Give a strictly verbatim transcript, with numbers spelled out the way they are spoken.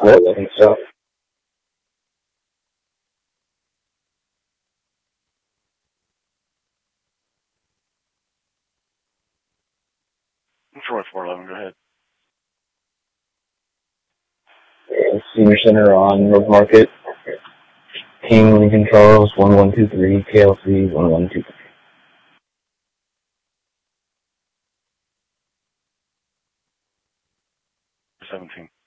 I think so. Troy four eleven, go ahead. Senior Center on North Market. King Lincoln Charles, one one two three, K L C, one one two three. seventeen.